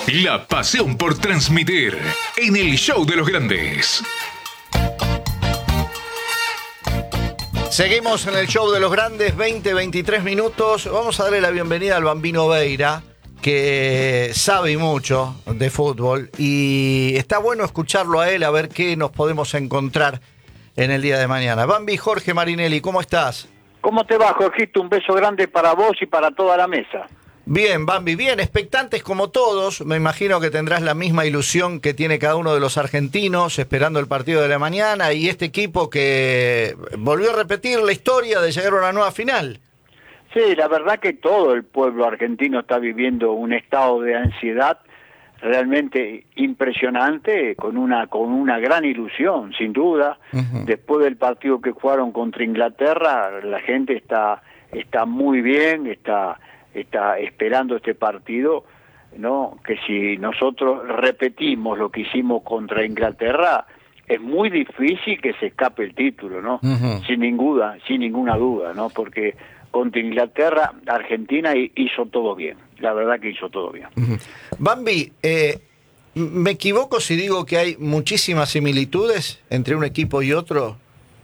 La pasión por transmitir en el show de los grandes. Seguimos en el show de los grandes, 20-23 minutos. Vamos a darle la bienvenida al Bambino Veira, que sabe mucho de fútbol y está bueno escucharlo a él, a ver qué nos podemos encontrar en el día de mañana. Bambi, Jorge Marinelli, ¿cómo estás? ¿Cómo te va, Jorgito? Un beso grande para vos y para toda la mesa. Bien, Bambi, bien, expectantes como todos. Me imagino que tendrás la misma ilusión que tiene cada uno de los argentinos esperando el partido de la mañana y este equipo que volvió a repetir la historia de llegar a una nueva final. Sí, la verdad que todo el pueblo argentino está viviendo un estado de ansiedad realmente impresionante, con una gran ilusión, sin duda. Después del partido que jugaron contra Inglaterra, la gente está muy bien, está esperando este partido, ¿no? Que si nosotros repetimos lo que hicimos contra Inglaterra, es muy difícil que se escape el título, ¿no? Sin ninguna duda, ¿no? Porque contra Inglaterra, Argentina hizo todo bien. La verdad que hizo todo bien. Bambi, ¿me equivoco si digo que hay muchísimas similitudes entre un equipo y otro?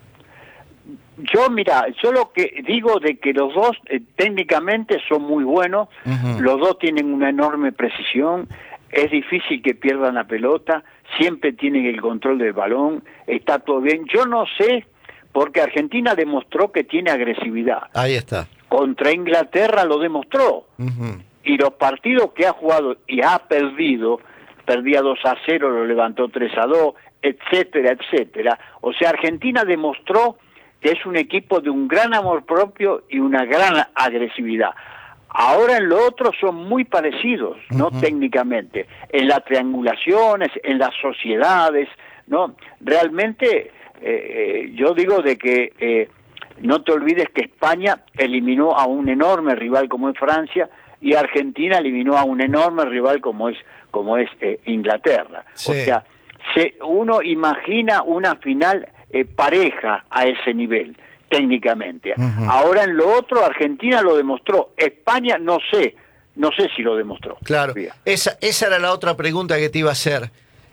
Yo lo que digo de que los dos técnicamente son muy buenos, los dos tienen una enorme precisión, es difícil que pierdan la pelota, siempre tienen el control del balón, está todo bien. Yo no sé, porque Argentina demostró que tiene agresividad. Ahí está. Contra Inglaterra lo demostró. Y los partidos que ha jugado y ha perdido, perdía 2-0, lo levantó 3-2, etcétera, etcétera. O sea, Argentina demostró que es un equipo de un gran amor propio y una gran agresividad. Ahora en lo otro son muy parecidos, ¿no? Técnicamente, en las triangulaciones, en las sociedades, ¿no? Realmente, yo digo de que no te olvides que España eliminó a un enorme rival como es Francia y Argentina eliminó a un enorme rival como es Inglaterra. Sí. O sea, uno imagina una final pareja a ese nivel, técnicamente. Ahora en lo otro, Argentina lo demostró. España no sé si lo demostró. Claro, esa era la otra pregunta que te iba a hacer,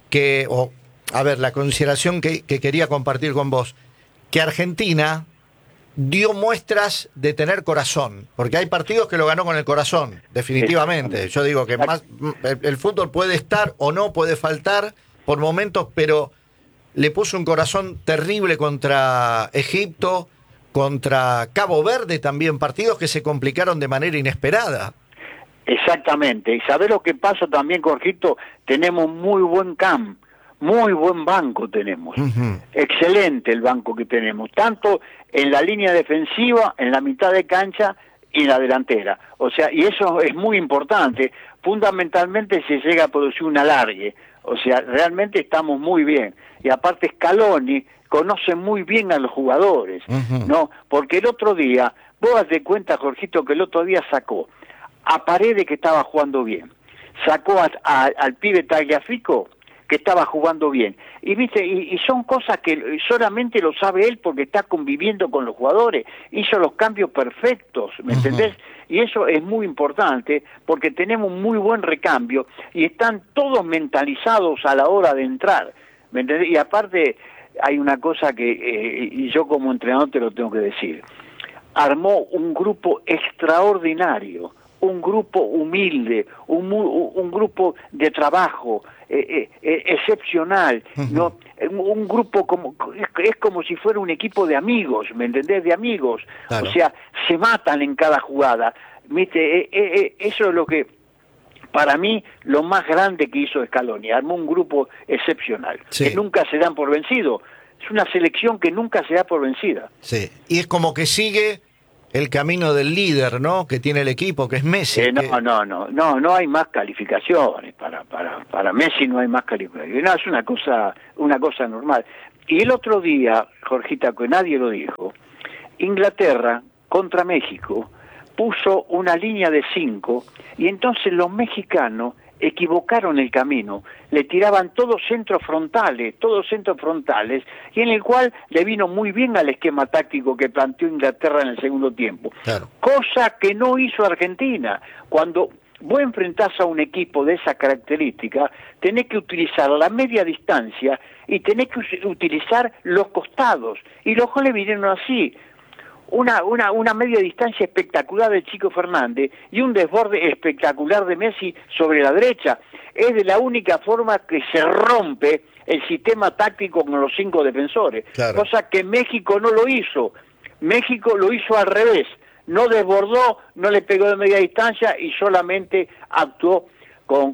la consideración que quería compartir con vos, que Argentina dio muestras de tener corazón, porque hay partidos que lo ganó con el corazón, definitivamente. Yo digo que más el fútbol puede estar o no, puede faltar por momentos, pero le puso un corazón terrible contra Egipto, contra Cabo Verde también, partidos que se complicaron de manera inesperada. Exactamente, y ¿sabés lo que pasa también, Jorgito? Tenemos muy buen muy buen banco tenemos, excelente el banco que tenemos, tanto en la línea defensiva, en la mitad de cancha y en la delantera. O sea, y eso es muy importante, fundamentalmente se llega a producir un alargue. O sea, realmente estamos muy bien. Y aparte Scaloni conoce muy bien a los jugadores, ¿no? Porque el otro día, vos das de cuenta, Jorgito, que el otro día sacó a Paredes, que estaba jugando bien. Sacó al pibe Tagliafico, que estaba jugando bien. Y viste, y son cosas que solamente lo sabe él porque está conviviendo con los jugadores. Hizo los cambios perfectos, ¿me entendés? Y eso es muy importante porque tenemos un muy buen recambio y están todos mentalizados a la hora de entrar, ¿me entendés? Y aparte hay una cosa que y yo como entrenador te lo tengo que decir. Armó un grupo extraordinario, un grupo humilde, un grupo de trabajo excepcional, ¿no? Un grupo es como si fuera un equipo de amigos, ¿me entendés? De amigos, claro. O sea, se matan en cada jugada, ¿viste? Eso es lo que, para mí, lo más grande que hizo Scaloni, armó un grupo excepcional, que nunca se dan por vencido, es una selección que nunca se da por vencida. Sí, y es como que sigue el camino del líder, ¿no? Que tiene el equipo, que es Messi. No hay más calificaciones para Messi, no hay más calificaciones. No, es una cosa normal. Y el otro día, Jorgita, que nadie lo dijo, Inglaterra contra México puso una línea de 5 y entonces los mexicanos equivocaron el camino, le tiraban todos centros frontales, y en el cual le vino muy bien al esquema táctico que planteó Inglaterra en el segundo tiempo. Claro. Cosa que no hizo Argentina. Cuando vos enfrentás a un equipo de esa característica, tenés que utilizar la media distancia y tenés que utilizar los costados. Y los goles vinieron así. Una media distancia espectacular del Chico Fernández y un desborde espectacular de Messi sobre la derecha. Es de la única forma que se rompe el sistema táctico con los 5 defensores. Claro. Cosa que México no lo hizo. México lo hizo al revés. No desbordó, no le pegó de media distancia y solamente actuó con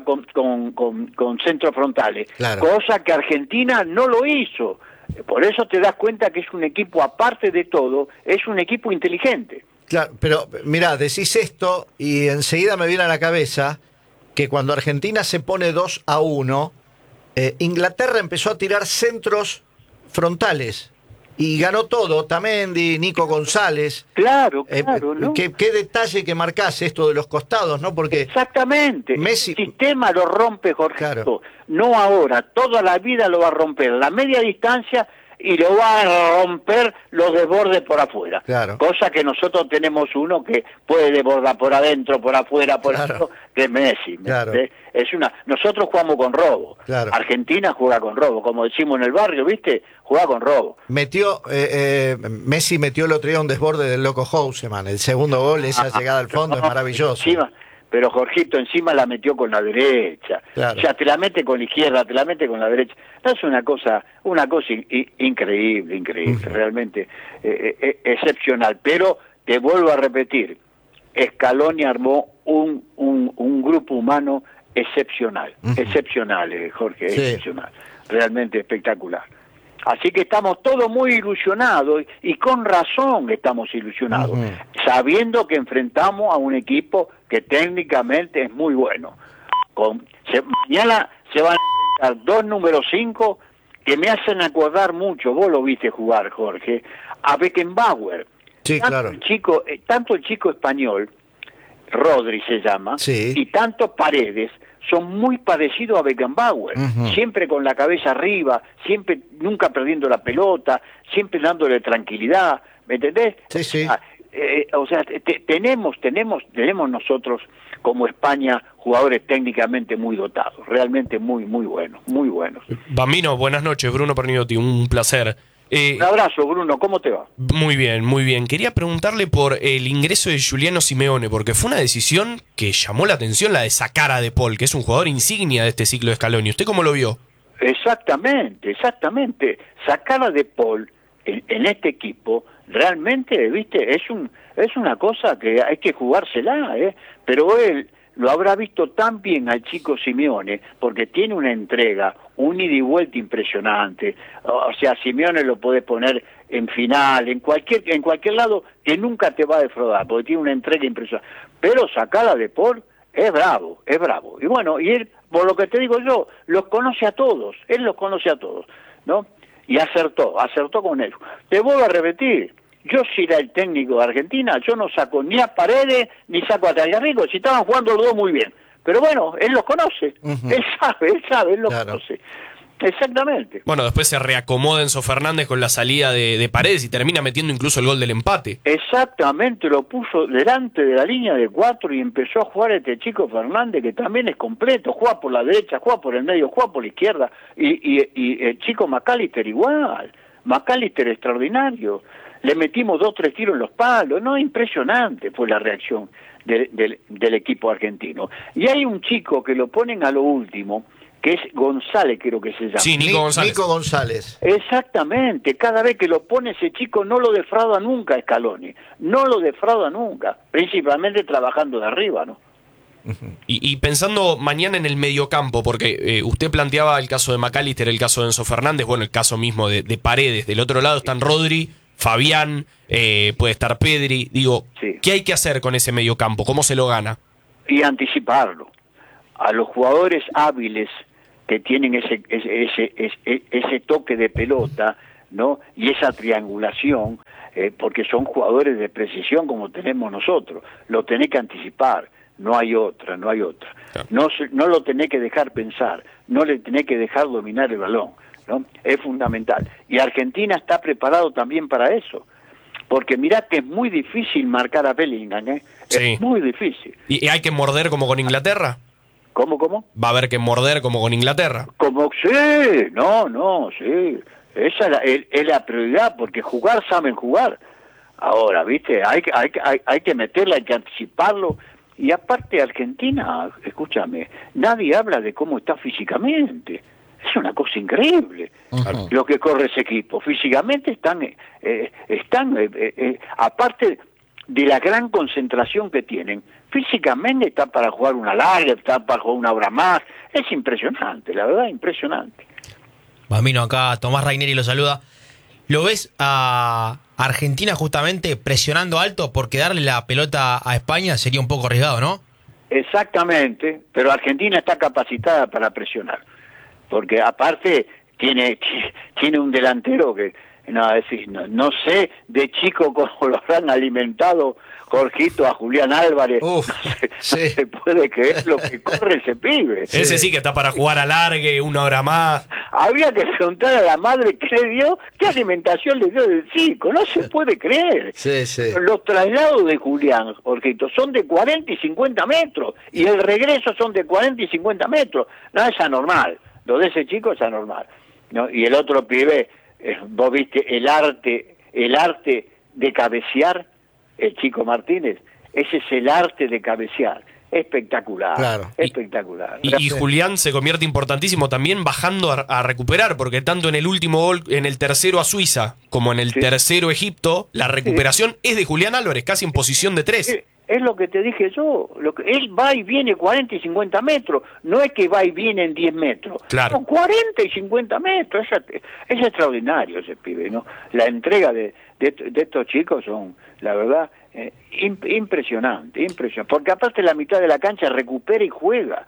centros frontales. Claro. Cosa que Argentina no lo hizo. Por eso te das cuenta que es un equipo, aparte de todo, es un equipo inteligente. Claro, pero mirá, decís esto y enseguida me viene a la cabeza que cuando Argentina se pone 2-1, Inglaterra empezó a tirar centros frontales y ganó todo, Otamendi, Nico González. Claro, ¿no? Qué detalle que marcás esto de los costados, ¿no? Porque exactamente, Messi... el sistema lo rompe Jorge, Claro. No ahora, toda la vida lo va a romper, la media distancia y lo va a romper los desbordes por afuera. Claro. Cosa que nosotros tenemos uno que puede desbordar por adentro, por afuera, por adentro, que es Messi. Claro. Nosotros jugamos con robo. Claro. Argentina juega con robo, como decimos en el barrio, ¿viste? Juega con robo. Messi metió el otro día un desborde del loco Houseman. El segundo gol, esa llegada al fondo, es maravilloso. Encima, pero Jorgito encima la metió con la derecha. Claro. O sea, te la mete con la izquierda, te la mete con la derecha. No, es una cosa increíble, realmente excepcional. Pero te vuelvo a repetir, Scaloni armó un grupo humano excepcional, excepcional, Jorge, Sí. excepcional, realmente espectacular. Así que estamos todos muy ilusionados y con razón estamos ilusionados, sabiendo que enfrentamos a un equipo que técnicamente es muy bueno. Mañana se van a enfrentar 2 números 5 que me hacen acordar mucho, vos lo viste jugar, Jorge, a Beckenbauer. Sí, claro. Tanto el chico español, Rodri se llama, Sí. y tanto Paredes, son muy parecidos a Beckenbauer, siempre con la cabeza arriba, siempre nunca perdiendo la pelota, siempre dándole tranquilidad, ¿me entendés? Sí, sí. O sea, tenemos nosotros como España jugadores técnicamente muy dotados, realmente muy buenos, muy buenos. Bambino, buenas noches, Bruno Perniotti, un placer. Un abrazo, Bruno, ¿cómo te va? Muy bien, muy bien. Quería preguntarle por el ingreso de Giuliano Simeone, porque fue una decisión que llamó la atención, la de sacar a De Paul, que es un jugador insignia de este ciclo de Scaloni. ¿Usted cómo lo vio? Exactamente. Sacar a De Paul en este equipo, realmente, viste, es una cosa que hay que jugársela, pero él lo habrá visto tan bien al chico Simeone, porque tiene una entrega, un ida y vuelta impresionante. O sea, Simeone lo podés poner en final, en cualquier lado, que nunca te va a defraudar, porque tiene una entrega impresionante. Pero sacar a De Paul es bravo. Y bueno, y él, por lo que te digo yo, los conoce a todos, ¿no? Y acertó con él. Te vuelvo a repetir, yo si era el técnico de Argentina, yo no saco ni a Paredes ni saco a Tagliafico, si estaban jugando los dos muy bien. Pero bueno, él los conoce, él sabe, él los conoce. Exactamente. Bueno, después se reacomoda Enzo Fernández con la salida de Paredes y termina metiendo incluso el gol del empate. Exactamente, lo puso delante de la línea de 4 y empezó a jugar este chico Fernández, que también es completo, juega por la derecha, juega por el medio, juega por la izquierda, y el chico McAllister igual, McAllister extraordinario, le metimos 2 o 3 tiros en los palos, no, impresionante fue la reacción del equipo argentino. Y hay un chico que lo ponen a lo último, que es González, creo que se llama. Sí, Nico González. Exactamente, cada vez que lo pone ese chico no lo defrauda nunca Scaloni, no lo defrauda nunca, principalmente trabajando de arriba, ¿no? Y pensando mañana en el mediocampo, porque usted planteaba el caso de McAllister, el caso de Enzo Fernández, bueno, el caso mismo de Paredes, del otro lado están Rodri, Fabián, puede estar Pedri, digo, sí. ¿Qué hay que hacer con ese mediocampo? ¿Cómo se lo gana? Y anticiparlo. A los jugadores hábiles que tienen ese toque de pelota, ¿no? Y esa triangulación, porque son jugadores de precisión como tenemos nosotros, lo tenés que anticipar, no hay otra. Claro. No lo tenés que dejar pensar, no le tenés que dejar dominar el balón, ¿no? Es fundamental. Y Argentina está preparado también para eso, porque mirá que es muy difícil marcar a Bellingham, Sí. Es muy difícil. ¿Y hay que morder como con Inglaterra? ¿Cómo? Va a haber que morder como con Inglaterra. Como sí, sí. Esa es la prioridad, porque jugar saben jugar. Ahora, ¿viste? Hay que meterla, hay que anticiparlo. Y aparte Argentina, escúchame, nadie habla de cómo está físicamente. Es una cosa increíble lo que corre ese equipo. Físicamente están aparte de la gran concentración que tienen, físicamente están para jugar una larga, están para jugar una hora más. Es impresionante, la verdad, impresionante. Bambino, acá Tomás Raineri lo saluda. ¿Lo ves a Argentina justamente presionando alto porque darle la pelota a España sería un poco arriesgado, no? Exactamente, pero Argentina está capacitada para presionar, porque aparte tiene un delantero que, no sé de chico cómo lo habrán alimentado, Jorgito, a Julián Álvarez. Uf, no se puede creer lo que corre ese pibe. Ese sí que está para jugar a largue, una hora más. Había que preguntar a la madre qué le dio, qué alimentación le dio del chico, no se puede creer. Sí. Los traslados de Julián, Jorgito, son de 40 y 50 metros, y el regreso son de 40 y 50 metros. No, es anormal. Lo de ese chico es anormal, ¿no? Y el otro pibe, vos viste el arte de cabecear, el Chico Martínez, ese es el arte de cabecear. Espectacular, claro. Espectacular. Y Julián se convierte importantísimo también bajando a recuperar, porque tanto en el último gol, en el tercero a Suiza, como en el tercero a Egipto, la recuperación es de Julián Álvarez, casi en posición de 3. Es lo que te dije yo, él va y viene 40 y 50 metros, no es que va y viene en 10 metros, claro. No, 40 y 50 metros, es extraordinario ese pibe, ¿no? La entrega de estos chicos son, la verdad, impresionante, porque aparte la mitad de la cancha recupera y juega,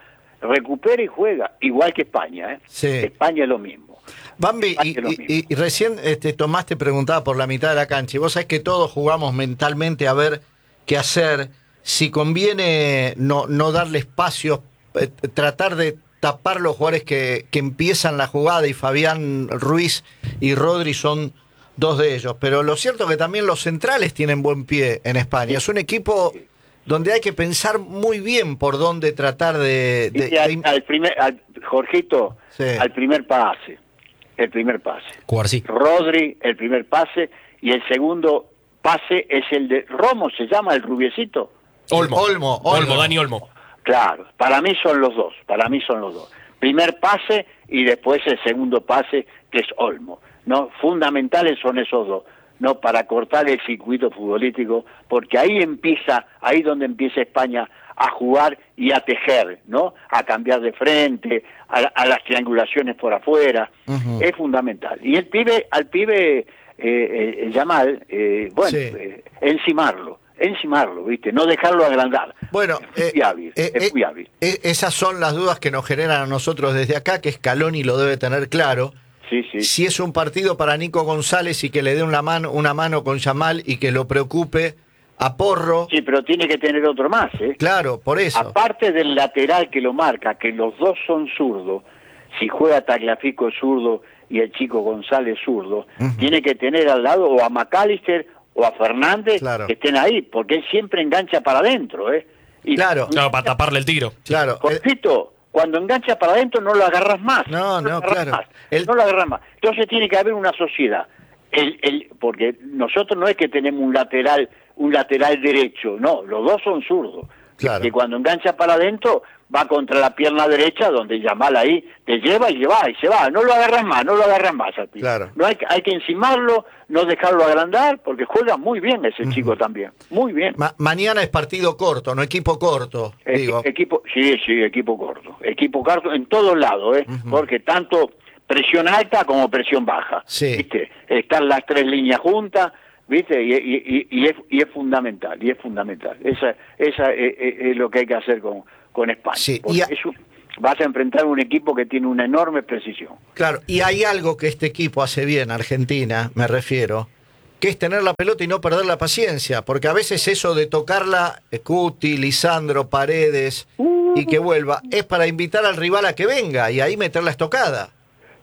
igual que España, ¿eh? Sí. España es lo mismo. Bambi, y recién Tomás te preguntaba por la mitad de la cancha, y vos sabés que todos jugamos mentalmente a ver qué hacer, si conviene no darle espacio, tratar de tapar los jugadores que empiezan la jugada, y Fabián Ruiz y Rodri son dos de ellos, pero lo cierto es que también los centrales tienen buen pie en España. Es un equipo donde hay que pensar muy bien por dónde tratar Jorgito, Sí. al primer pase. Cuarcí. Rodri, el primer pase, y el segundo pase es el de Romo, se llama el rubiecito. Olmo. Dani Olmo. Claro, para mí son los dos. Primer pase y después el segundo pase, que es Olmo. No, fundamentales son esos dos, no, para cortar el circuito futbolístico, porque ahí donde empieza España a jugar y a tejer, ¿no? A cambiar de frente, a las triangulaciones por afuera. Uh-huh. Es fundamental. Y al pibe Yamal, encimarlo, ¿viste? No dejarlo agrandar. Bueno, es muy hábil. Esas son las dudas que nos generan a nosotros desde acá, que Scaloni lo debe tener claro. Sí. Si es un partido para Nico González y que le dé una mano con Yamal y que lo preocupe a Porro. Sí, pero tiene que tener otro más, ¿eh? Claro, por eso. Aparte del lateral que lo marca, que los dos son zurdos, si juega Tagliafico zurdo y el Chico González zurdo, uh-huh, tiene que tener al lado o a McAllister o a Fernández, claro, que estén ahí, porque él siempre engancha para adentro, ¿eh? Y claro, para taparle el tiro. Claro. Cortito, cuando engancha para adentro no lo agarras más. No, claro. No lo agarras más. Entonces tiene que haber una sociedad. Porque nosotros no es que tenemos un lateral derecho, no, los dos son zurdos. Claro. Que cuando engancha para adentro va contra la pierna derecha, donde Yamal ahí te lleva y se va. No lo agarras más al pibe. Claro. No hay que encimarlo, no dejarlo agrandar, porque juega muy bien ese chico también. Muy bien. Mañana es partido corto, no equipo corto. Equipo corto. Equipo corto en todos lados, uh-huh, porque tanto presión alta como presión baja. Sí. ¿Viste? Están las tres líneas juntas, ¿viste? Y es fundamental. Esa es lo que hay que hacer con España. Sí. Vas a enfrentar un equipo que tiene una enorme precisión. Claro, y hay algo que este equipo hace bien, Argentina, me refiero, que es tener la pelota y no perder la paciencia, porque a veces eso de tocarla, Cuti, Lisandro, Paredes, y que vuelva, es para invitar al rival a que venga y ahí meter la estocada.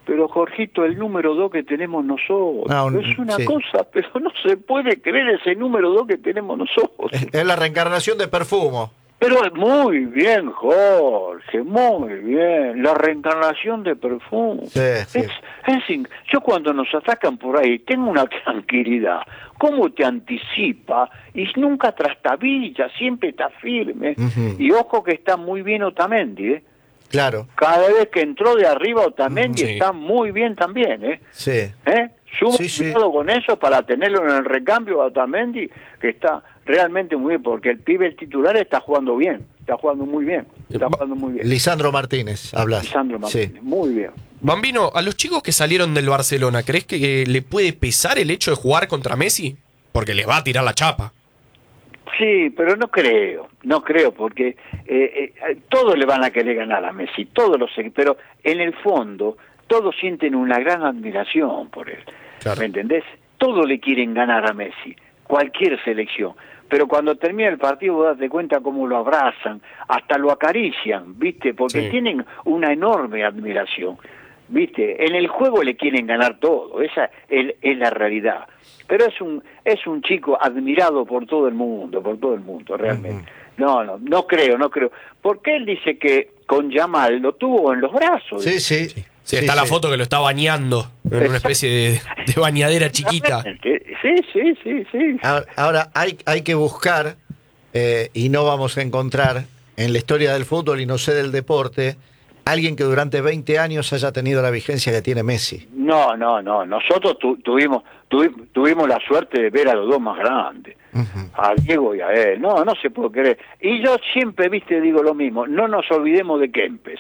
Pero Jorgito, el número 2 que tenemos nosotros, No, es una sí. cosa, pero no se puede creer ese número 2 que tenemos nosotros. Es la reencarnación de Perfumo. Pero muy bien, Jorge, muy bien. La reencarnación de Perfumo. Sí, sí. Yo cuando nos atacan por ahí tengo una tranquilidad. ¿Cómo te anticipa? Y nunca trastabilla, siempre está firme. Ujú. Y ojo que está muy bien Otamendi, ¿eh? Claro, Cada vez que entró de arriba Otamendi Sí. está muy bien también, ¿eh? sí. Sumo Sí, sí. cuidado con eso para tenerlo en el recambio a Otamendi, que está realmente muy bien, porque el pibe, el titular, está jugando bien, está jugando muy bien, está jugando muy bien. Lisandro Martínez, hablas. Lisandro Martínez, Sí. muy bien. Bambino, a los chicos que salieron del Barcelona, ¿crees que le puede pesar el hecho de jugar contra Messi? Porque les va a tirar la chapa. Sí, pero no creo, porque todos le van a querer ganar a Messi, todos los, pero en el fondo todos sienten una gran admiración por él, Claro. ¿me entendés? Todos le quieren ganar a Messi, cualquier selección, pero cuando termina el partido vos date cuenta cómo lo abrazan, hasta lo acarician, ¿viste? Porque Sí. tienen una enorme admiración, ¿viste? En el juego le quieren ganar todo, esa es la realidad. Pero es un chico admirado por todo el mundo, realmente. No creo. Porque él dice que con Yamal lo tuvo en los brazos. Sí, sí. Sí, está la foto que lo está bañando en una especie de bañadera chiquita. Sí. Ahora hay que buscar, y no vamos a encontrar en la historia del fútbol y no sé del deporte, alguien que durante 20 años haya tenido la vigencia que tiene Messi. No. Nosotros tuvimos la suerte de ver a los dos más grandes. A Diego y a él. No se puede creer. Y yo siempre, digo lo mismo. No nos olvidemos de Kempes.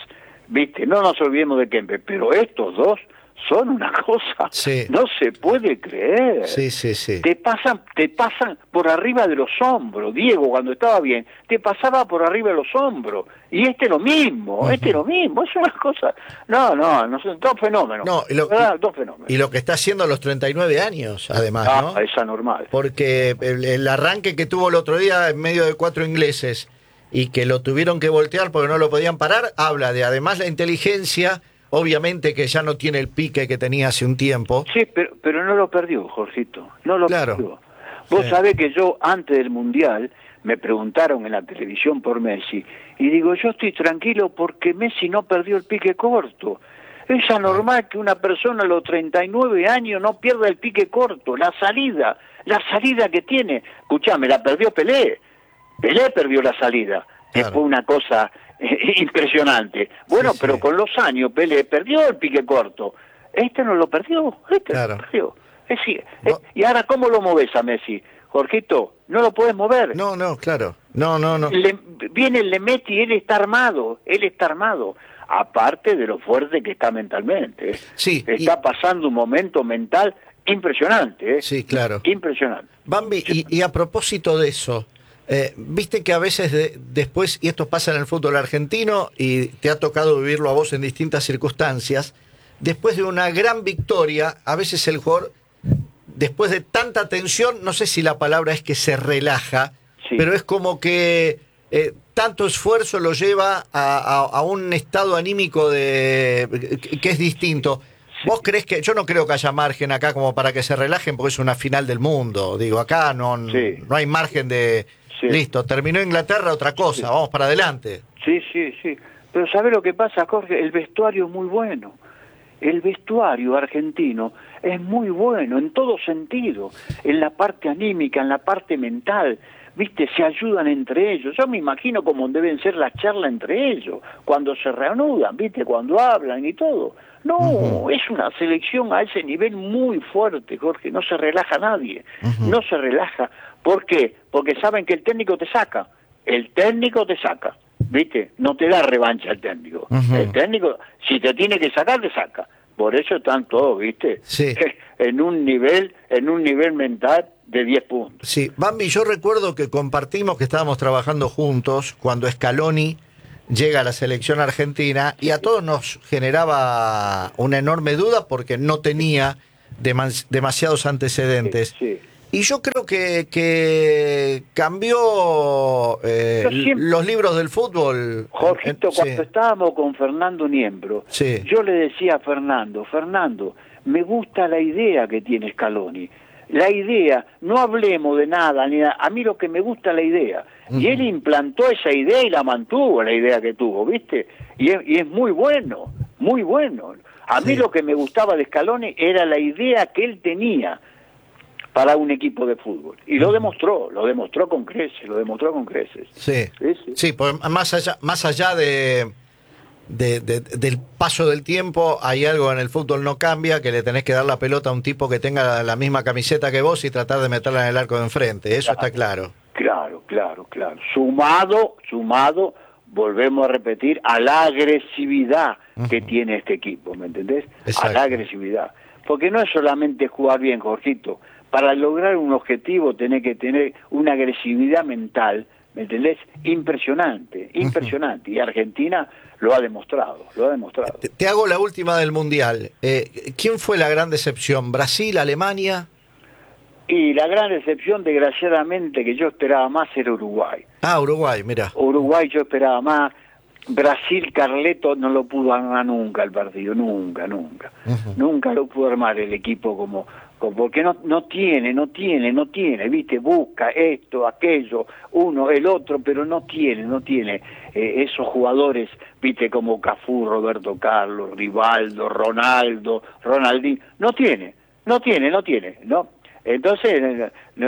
Pero estos dos son una cosa. Sí. No se puede creer. Sí. Te pasan por arriba de los hombros. Diego, cuando estaba bien, te pasaba por arriba de los hombros. Y lo mismo, Es una cosa. No, dos fenómenos. No, Dos fenómenos. y lo que está haciendo a los 39 años, además, ¿no? Es anormal. Porque el arranque que tuvo el otro día en medio de 4 ingleses y que lo tuvieron que voltear porque no lo podían parar, habla de además la inteligencia, obviamente que ya no tiene el pique que tenía hace un tiempo. Sí, pero no lo perdió, Jorgito. No lo Claro. perdió. Vos Sí. sabés que yo, antes del Mundial, me preguntaron en la televisión por Messi, y digo, yo estoy tranquilo porque Messi no perdió el pique corto. Es anormal que una persona a los 39 años no pierda el pique corto, la salida que tiene. Escuchame, la perdió Pelé. Pelé perdió la salida, que Claro. fue una cosa impresionante. Bueno, Sí. pero con los años Pelé perdió el pique corto. No lo perdió, Claro. lo perdió. Y ahora, ¿cómo lo moves a Messi? Jorgito, no lo puedes mover. No, claro. No. Viene el Messi y él está armado. Aparte de lo fuerte que está mentalmente. Sí, Está pasando un momento mental impresionante. Sí, claro. Impresionante. Bambi, y a propósito de eso, viste que a veces después, y esto pasa en el fútbol argentino, y te ha tocado vivirlo a vos en distintas circunstancias, después de una gran victoria, a veces el jugador, después de tanta tensión, no sé si la palabra es que se relaja, Sí. pero es como que tanto esfuerzo lo lleva a un estado anímico que es distinto. ¿Vos creés que, yo no creo que haya margen acá como para que se relajen porque es una final del mundo? Digo, acá no hay margen de, Sí. listo, terminó Inglaterra, otra cosa, vamos para adelante. Sí. Pero ¿sabés lo que pasa, Jorge? El vestuario es muy bueno. El vestuario argentino es muy bueno en todo sentido, en la parte anímica, en la parte mental, se ayudan entre ellos. Yo me imagino cómo deben ser las charlas entre ellos, cuando se reanudan, cuando hablan y todo. No, es una selección a ese nivel muy fuerte, Jorge, no se relaja nadie, no se relaja. ¿Por qué? Porque saben que el técnico te saca, no te da revancha el técnico. El técnico, si te tiene que sacar, te saca. Por eso están todos, Sí. en un nivel mental de 10 puntos. Sí, Bambi, yo recuerdo que compartimos que estábamos trabajando juntos cuando Scaloni llega a la selección argentina y a todos nos generaba una enorme duda porque no tenía demasiados antecedentes. Sí. Y yo creo que cambió los libros del fútbol. Jorgito, Sí. cuando estábamos con Fernando Niembro, Sí. yo le decía a Fernando, me gusta la idea que tiene Scaloni. La idea, no hablemos de nada, a mí lo que me gusta es la idea. Y él implantó esa idea y la mantuvo, la idea que tuvo, ¿viste? Y es muy bueno, muy bueno. A mí Sí. lo que me gustaba de Scaloni era la idea que él tenía para un equipo de fútbol. Y lo demostró con creces, Sí, Sí, sí. sí, porque más allá del paso del tiempo, hay algo en el fútbol no cambia, que le tenés que dar la pelota a un tipo que tenga la misma camiseta que vos y tratar de meterla en el arco de enfrente, eso está claro. Claro. Sumado, volvemos a repetir, a la agresividad que tiene este equipo, ¿me entendés? Exacto. A la agresividad. Porque no es solamente jugar bien, Jorgito. Para lograr un objetivo tenés que tener una agresividad mental, ¿me entendés? Impresionante. Y Argentina lo ha demostrado. Te hago la última del Mundial. ¿Quién fue la gran decepción? ¿Brasil, Alemania? Y la gran decepción, desgraciadamente, que yo esperaba más era Uruguay. Ah, Uruguay, mira. Uruguay yo esperaba más. Brasil, Carleto no lo pudo armar nunca el partido, nunca. Nunca lo pudo armar el equipo como porque no tiene, viste, busca esto, aquello, uno, el otro, pero no tiene esos jugadores, viste, como Cafú, Roberto Carlos, Rivaldo, Ronaldo, Ronaldinho, no tiene, ¿no? Entonces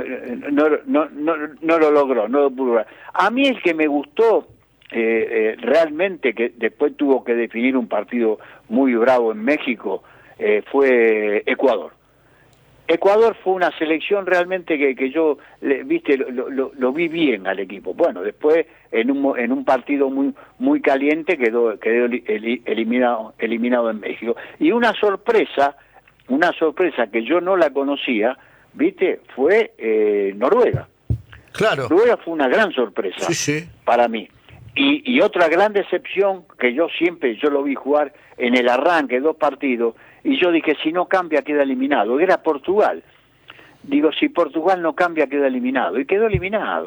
no lo logró, no lo pudo lograr. A mí el que me gustó realmente, que después tuvo que definir un partido muy bravo en México, fue Ecuador. Ecuador fue una selección realmente que yo, viste, lo vi bien al equipo. Bueno, después en un partido muy caliente quedó eliminado en México. Y una sorpresa que yo no la conocía, viste, fue Noruega. Claro. Noruega fue una gran sorpresa Sí. para mí. Y otra gran decepción que yo lo vi jugar en el arranque, 2 partidos, y yo dije, si no cambia queda eliminado. Era Portugal. Digo, si Portugal no cambia queda eliminado. Y quedó eliminado.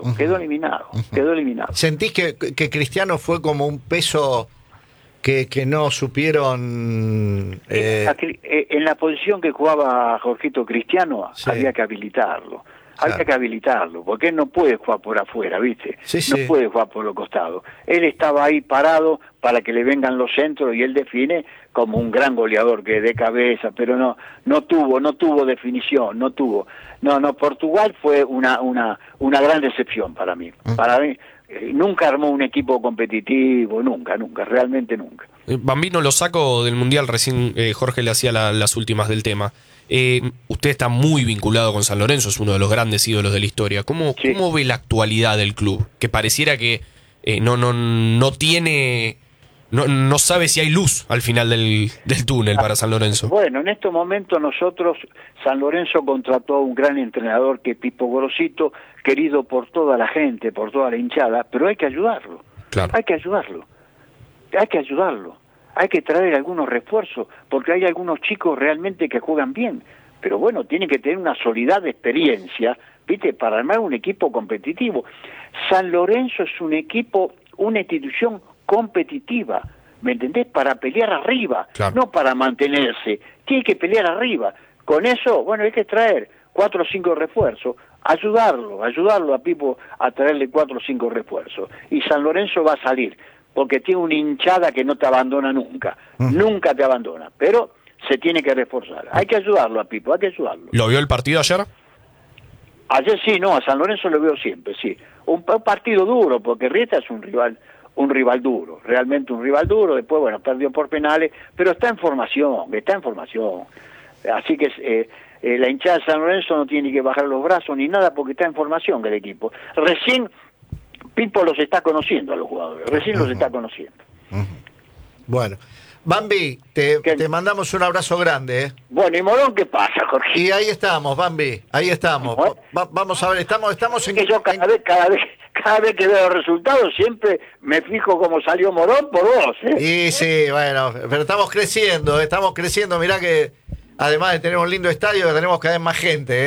¿Sentís que Cristiano fue como un peso que no supieron... En la posición que jugaba Jorgito Cristiano, Sí. había que habilitarlo. Claro. Había que habilitarlo, porque él no puede jugar por afuera, ¿viste? Sí. No puede jugar por los costados. Él estaba ahí parado para que le vengan los centros y él define como un gran goleador que de cabeza, pero no tuvo definición, no, Portugal fue una gran decepción para mí. Para mí, nunca armó un equipo competitivo, nunca, realmente nunca. Bambino, lo saco del Mundial, recién Jorge le hacía las últimas del tema. Usted está muy vinculado con San Lorenzo, es uno de los grandes ídolos de la historia. ¿Cómo ve la actualidad del club? Que pareciera que no tiene... No sabe si hay luz al final del túnel para San Lorenzo. Bueno, en estos momentos San Lorenzo contrató a un gran entrenador que es Pipo Gorosito, querido por toda la gente, por toda la hinchada, pero hay que ayudarlo. Claro. Hay que ayudarlo. Hay que traer algunos refuerzos, porque hay algunos chicos realmente que juegan bien. Pero bueno, tiene que tener una solidez de experiencia, ¿viste? Para armar un equipo competitivo. San Lorenzo es un equipo, una institución competitiva, ¿me entendés? Para pelear arriba, claro, no para mantenerse. Tiene que pelear arriba. Con eso, bueno, hay que traer 4 o 5 refuerzos, ayudarlo a Pipo a traerle 4 o 5 refuerzos. Y San Lorenzo va a salir, porque tiene una hinchada que no te abandona nunca. Nunca te abandona, pero se tiene que reforzar. Hay que ayudarlo a Pipo, hay que ayudarlo. ¿Lo vio el partido ayer? Ayer sí, no, a San Lorenzo lo veo siempre, sí. Un partido duro, porque Rieta es un rival duro, realmente un rival duro. Después, bueno, perdió por penales, pero está en formación. Así que la hinchada de San Lorenzo no tiene que bajar los brazos ni nada, porque está en formación el equipo. Recién Pipo los está conociendo a los jugadores, los está conociendo. Bueno, Bambi, te mandamos un abrazo grande. Bueno, ¿y Morón qué pasa, Jorge? Y ahí estamos, Bambi, ahí estamos. Bueno. Vamos a ver, estamos en... Que yo cada vez que veo los resultados siempre me fijo cómo salió Morón por vos, Y sí, bueno, pero estamos creciendo, mirá que además de tener un lindo estadio, tenemos cada vez más gente,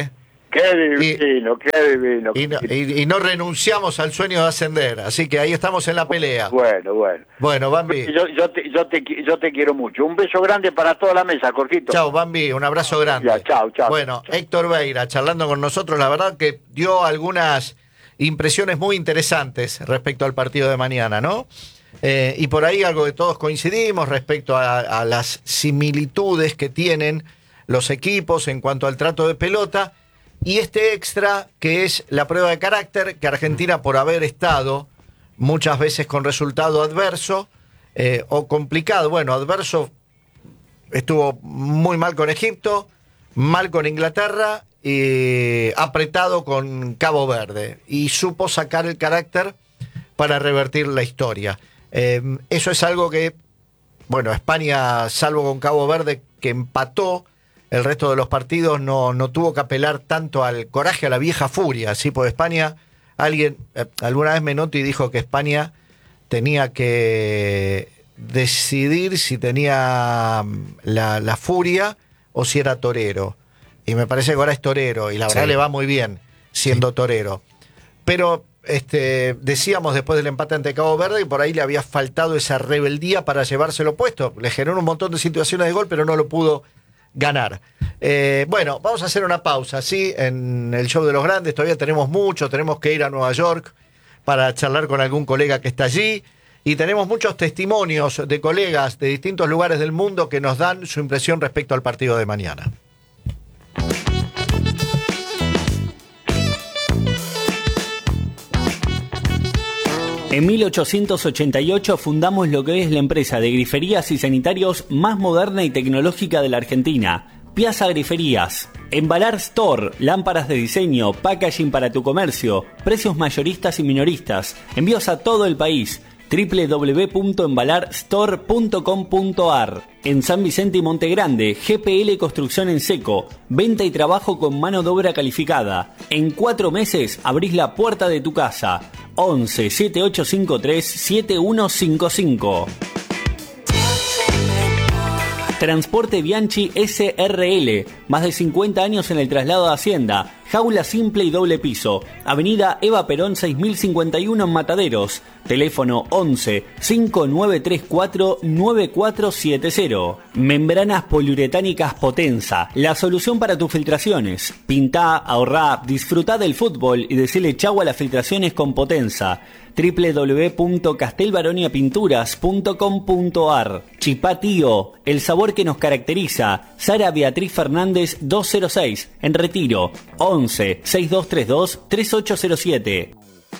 Qué divino, qué divino. Y no renunciamos al sueño de ascender, así que ahí estamos en la pelea. Bueno. Bueno, Bambi. Yo te quiero mucho. Un beso grande para toda la mesa, Jorgito. Chao, Bambi, un abrazo grande. Ya, chao. Bueno, Chao. Héctor Beira charlando con nosotros, la verdad que dio algunas impresiones muy interesantes respecto al partido de mañana, ¿no? Y por ahí algo que todos coincidimos respecto a las similitudes que tienen los equipos en cuanto al trato de pelota. Y este extra, que es la prueba de carácter, que Argentina, por haber estado muchas veces con resultado adverso o complicado, bueno, adverso, estuvo muy mal con Egipto, mal con Inglaterra y apretado con Cabo Verde. Y supo sacar el carácter para revertir la historia. Eso es algo que, bueno, España, salvo con Cabo Verde, que empató, el resto de los partidos no tuvo que apelar tanto al coraje, a la vieja furia, ¿sí? Porque España, alguna vez Menotti dijo que España tenía que decidir si tenía la furia o si era torero. Y me parece que ahora es torero, y la verdad le va muy bien siendo torero. Pero decíamos después del empate ante Cabo Verde que por ahí le había faltado esa rebeldía para llevárselo puesto. Le generó un montón de situaciones de gol, pero no lo pudo ganar. Bueno, vamos a hacer una pausa, ¿sí? En el show de los grandes todavía tenemos mucho, tenemos que ir a Nueva York para charlar con algún colega que está allí, y tenemos muchos testimonios de colegas de distintos lugares del mundo que nos dan su impresión respecto al partido de mañana. En 1888 fundamos lo que es la empresa de griferías y sanitarios más moderna y tecnológica de la Argentina, Piazza Griferías. Embalar Store, lámparas de diseño, packaging para tu comercio, precios mayoristas y minoristas, envíos a todo el país. www.embalarstore.com.ar. En San Vicente y Monte Grande, GPL Construcción en Seco, venta y trabajo con mano de obra calificada. En 4 meses abrís la puerta de tu casa. 11 7853 7155. Transporte Bianchi SRL, más de 50 años en el traslado de Hacienda, jaula simple y doble piso, Avenida Eva Perón 6051 en Mataderos, teléfono 11 5934 9470. Membranas poliuretánicas Potenza, la solución para tus filtraciones. Pintá, ahorrá, disfrutá del fútbol y decile chau a las filtraciones con Potenza. www.castelbaroniapinturas.com.ar. Chipatío, el sabor que nos caracteriza. Sara Beatriz Fernández 206, en Retiro, 11 6232 3807.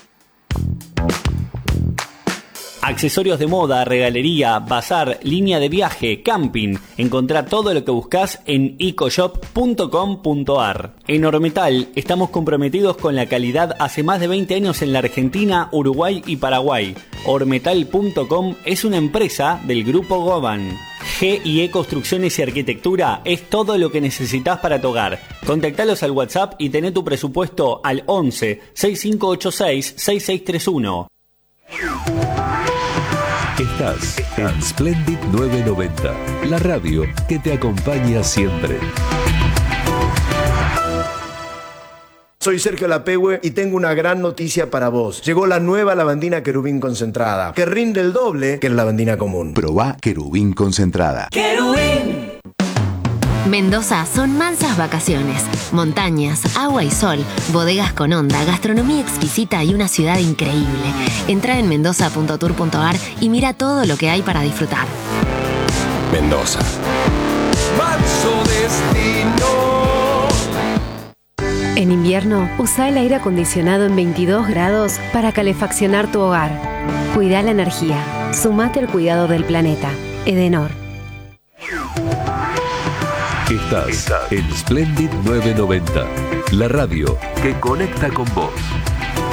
Accesorios de moda, regalería, bazar, línea de viaje, camping. Encontrá todo lo que buscas en ecoshop.com.ar. En Ormetal estamos comprometidos con la calidad hace más de 20 años en la Argentina, Uruguay y Paraguay. Ormetal.com es una empresa del Grupo Goban. G&E Construcciones y Arquitectura es todo lo que necesitas para tu hogar. Contactalos al WhatsApp y tené tu presupuesto al 11 6586 6631. Estás en Splendid 990, la radio que te acompaña siempre. Soy Sergio Lapehue y tengo una gran noticia para vos. Llegó la nueva lavandina Querubín concentrada, que rinde el doble que la lavandina común. Probá Querubín concentrada. ¡Querubín! Mendoza son mansas vacaciones, montañas, agua y sol, bodegas con onda, gastronomía exquisita y una ciudad increíble. Entra en mendoza.tour.ar y mira todo lo que hay para disfrutar. Mendoza. Manso destino. En invierno, usa el aire acondicionado en 22 grados para calefaccionar tu hogar. Cuida la energía. Sumate al cuidado del planeta. Edenor. Estás en Splendid 990, la radio que conecta con vos.